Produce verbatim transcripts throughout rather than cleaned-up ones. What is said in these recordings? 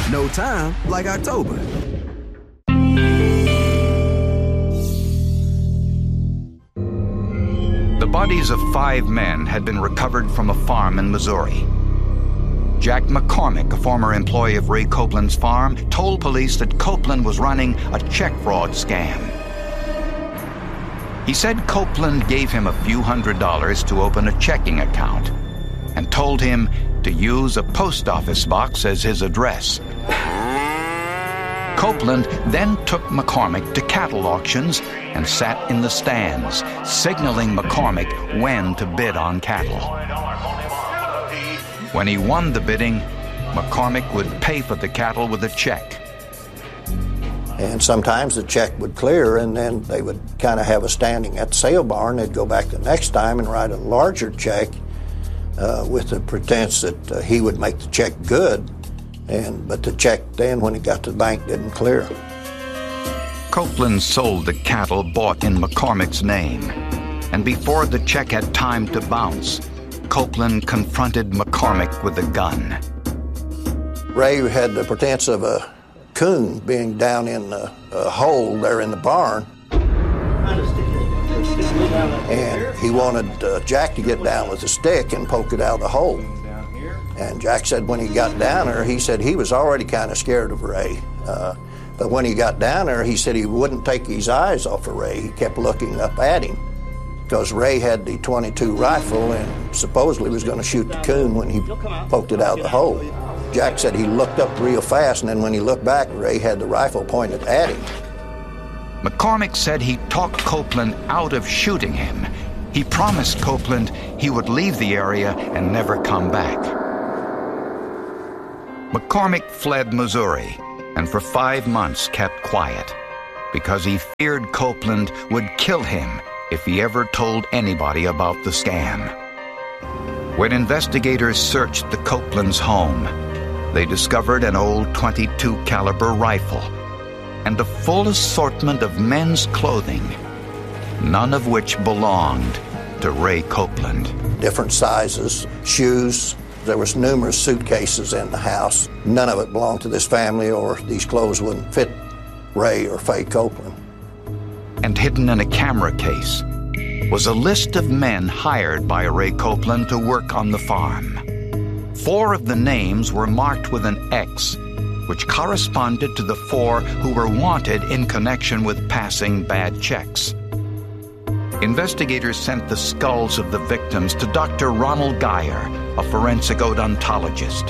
No time like October. The bodies of five men had been recovered from a farm in Missouri. Jack McCormick, a former employee of Ray Copeland's farm, told police that Copeland was running a check fraud scam. He said Copeland gave him a few hundred dollars to open a checking account and told him to use a post office box as his address. Copeland then took McCormick to cattle auctions and sat in the stands, signaling McCormick when to bid on cattle. When he won the bidding, McCormick would pay for the cattle with a check. And sometimes the check would clear, and then they would kind of have a standing at the sale barn. They'd go back the next time and write a larger check uh, with the pretense that uh, he would make the check good. And but the check then, when it got to the bank, didn't clear. Copeland sold the cattle bought in McCormick's name. And before the check had time to bounce, Copeland confronted McCormick with a gun. Ray had the pretense of a coon being down in a, a hole there in the barn. And he wanted uh, Jack to get down with a stick and poke it out of the hole. And Jack said when he got down there, he said he was already kind of scared of Ray. Uh, but when he got down there, he said he wouldn't take his eyes off of Ray. He kept looking up at him because Ray had the twenty-two rifle and supposedly was going to shoot the coon when he poked it out of the hole. Jack said he looked up real fast, and then when he looked back, Ray had the rifle pointed at him. McCormick said he talked Copeland out of shooting him. He promised Copeland he would leave the area and never come back. McCormick fled Missouri and for five months kept quiet because he feared Copeland would kill him if he ever told anybody about the scam. When investigators searched the Copeland's home, they discovered an old twenty-two caliber rifle and a full assortment of men's clothing, none of which belonged to Ray Copeland. Different sizes, shoes. There was numerous suitcases in the house. None of it belonged to this family, or these clothes wouldn't fit Ray or Faye Copeland. And hidden in a camera case was a list of men hired by Ray Copeland to work on the farm. Four of the names were marked with an X, which corresponded to the four who were wanted in connection with passing bad checks. Investigators sent the skulls of the victims to Doctor Ronald Geyer, a forensic odontologist.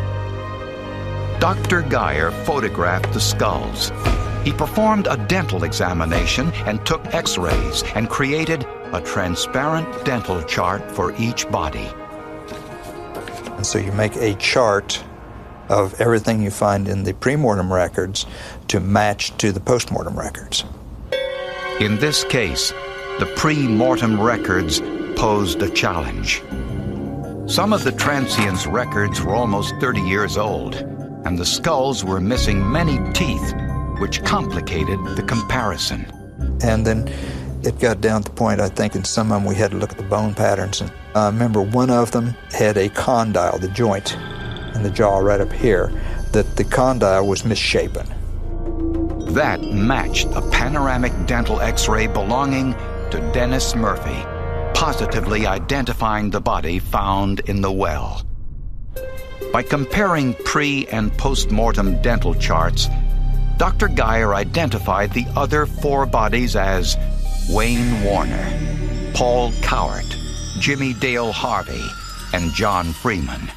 Doctor Geyer photographed the skulls. He performed a dental examination and took x-rays and created a transparent dental chart for each body. And so you make a chart of everything you find in the pre-mortem records to match to the post-mortem records. In this case, the pre-mortem records posed a challenge. Some of the transients' records were almost thirty years old, and the skulls were missing many teeth, which complicated the comparison. And then it got down to the point, I think, in some of them we had to look at the bone patterns. And I remember one of them had a condyle, the joint in the jaw right up here, that the condyle was misshapen. That matched a panoramic dental x-ray belonging to Dennis Murphy, positively identifying the body found in the well. By comparing pre- and post-mortem dental charts, Doctor Geyer identified the other four bodies as Wayne Warner, Paul Cowart, Jimmy Dale Harvey, and John Freeman.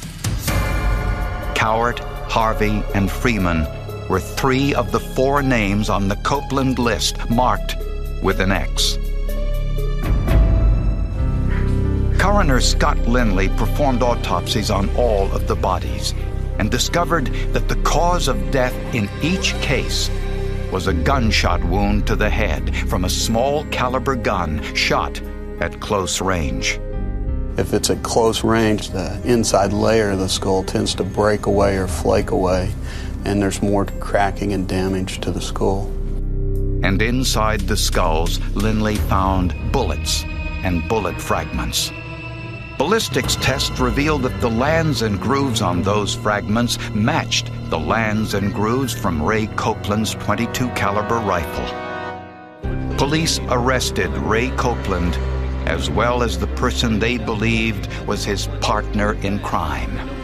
Cowart, Harvey, and Freeman were three of the four names on the Copeland list marked with an X. Coroner Scott Lindley performed autopsies on all of the bodies and discovered that the cause of death in each case was a gunshot wound to the head from a small caliber gun shot at close range. If it's at close range, the inside layer of the skull tends to break away or flake away, and there's more cracking and damage to the skull. And inside the skulls, Lindley found bullets and bullet fragments. Ballistics tests revealed that the lands and grooves on those fragments matched the lands and grooves from Ray Copeland's twenty-two caliber rifle. Police arrested Ray Copeland, as well as the person they believed was his partner in crime.